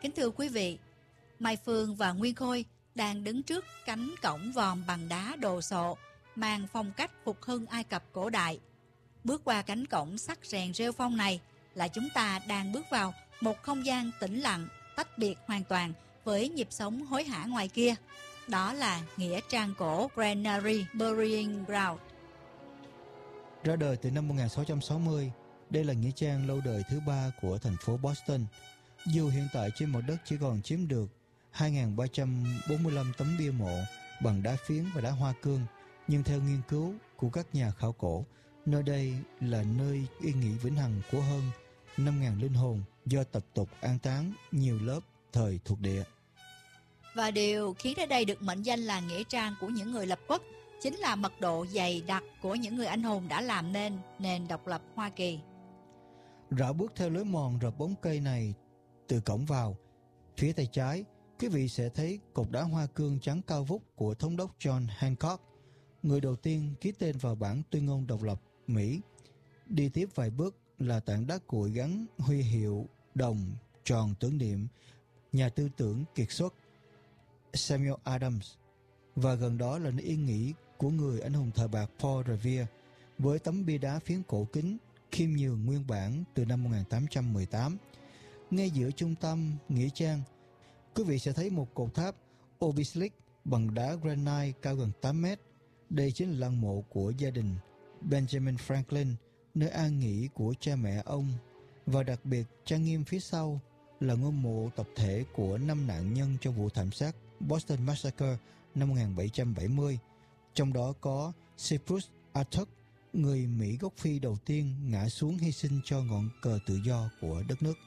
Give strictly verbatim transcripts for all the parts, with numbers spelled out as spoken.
Kính thưa quý vị, Mai Phương và Nguyên Khôi đang đứng trước cánh cổng vòm bằng đá đồ sộ, mang phong cách phục hưng Ai Cập cổ đại. Bước qua cánh cổng sắt rèn rêu phong này là chúng ta đang bước vào một không gian tĩnh lặng, tách biệt hoàn toàn với nhịp sống hối hả ngoài kia. Đó là nghĩa trang cổ Granary Burying Ground. Ra đời từ năm một nghìn sáu trăm sáu mươi, đây là nghĩa trang lâu đời thứ ba của thành phố Boston. Dù hiện tại trên mặt đất chỉ còn chiếm được hai nghìn ba trăm bốn mươi lăm tấm bia mộ bằng đá phiến và đá hoa cương, nhưng theo nghiên cứu của các nhà khảo cổ, nơi đây là nơi yên nghỉ vĩnh hằng của hơn năm nghìn linh hồn do tập tục an táng nhiều lớp thời thuộc địa. Và điều khiến nơi đây được mệnh danh là nghĩa trang của những người lập quốc chính là mật độ dày đặc của những người anh hùng đã làm nên nền độc lập Hoa Kỳ. Rảo bước theo lối mòn rợp bóng cây này từ cổng vào, phía tay trái, quý vị sẽ thấy cột đá hoa cương trắng cao vút của thống đốc John Hancock, người đầu tiên ký tên vào bản tuyên ngôn độc lập Mỹ. Đi tiếp vài bước là tảng đá cuội gắn huy hiệu đồng tròn tưởng niệm nhà tư tưởng kiệt xuất Samuel Adams, và gần đó là nơi yên nghỉ của người anh hùng thời bạc Paul Revere với tấm bia đá phiến cổ kính khiêm nhường nguyên bản từ năm một nghìn tám trăm mười tám. Ngay giữa trung tâm nghĩa trang, quý vị sẽ thấy một cột tháp obelisk bằng đá granite cao gần tám mét. Đây chính là lăng mộ của gia đình Benjamin Franklin, nơi an nghỉ của cha mẹ ông, và đặc biệt trang nghiêm phía sau là ngôi mộ tập thể của năm nạn nhân trong vụ thảm sát Boston Massacre năm một nghìn bảy trăm bảy mươi, trong đó có Cyprus Attucks, người Mỹ gốc Phi đầu tiên ngã xuống hy sinh cho ngọn cờ tự do của đất nước.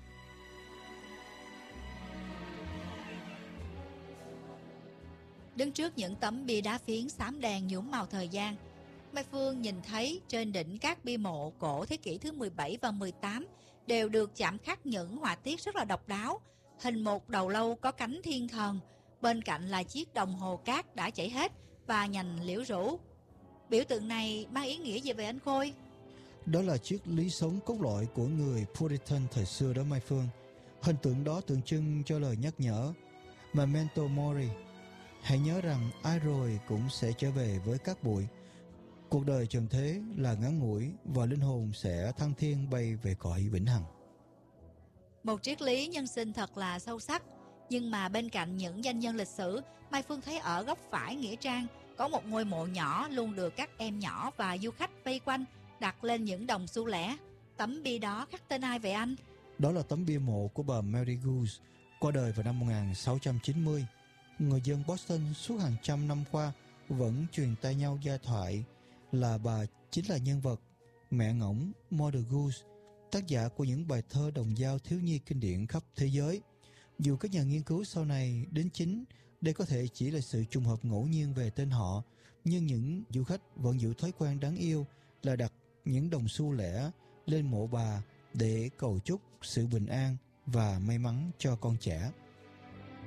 Đứng trước những tấm bia đá phiến xám đen nhuốm màu thời gian, Mai Phương nhìn thấy trên đỉnh các bia mộ cổ thế kỷ thứ mười bảy và mười tám đều được chạm khắc những họa tiết rất là độc đáo. Hình một đầu lâu có cánh thiên thần, bên cạnh là chiếc đồng hồ cát đã chảy hết và nhành liễu rũ. Biểu tượng này mang ý nghĩa gì về anh Khôi? Đó là triết lý sống cốt lõi của người Puritan thời xưa đó Mai Phương. Hình tượng đó tượng trưng cho lời nhắc nhở Memento Mori. Hãy nhớ rằng ai rồi cũng sẽ trở về với cát bụi. Cuộc đời trần thế là ngắn ngủi và linh hồn sẽ thăng thiên bay về cõi vĩnh hằng. Một triết lý nhân sinh thật là sâu sắc. Nhưng mà bên cạnh những danh nhân lịch sử, Mai Phương thấy ở góc phải nghĩa trang có một ngôi mộ nhỏ luôn được các em nhỏ và du khách vây quanh, đặt lên những đồng xu lẻ. Tấm bia đó khắc tên ai vậy anh? Đó là tấm bia mộ của bà Mary Goose, qua đời vào năm một nghìn sáu trăm chín mươi. Người dân Boston suốt hàng trăm năm qua vẫn truyền tai nhau giai thoại là bà chính là nhân vật mẹ ngỗng Mother Goose, tác giả của những bài thơ đồng dao thiếu nhi kinh điển khắp thế giới. Dù các nhà nghiên cứu sau này đính chính đây có thể chỉ là sự trùng hợp ngẫu nhiên về tên họ, nhưng những du khách vẫn giữ thói quen đáng yêu là đặt những đồng xu lẻ lên mộ bà để cầu chúc sự bình an và may mắn cho con trẻ.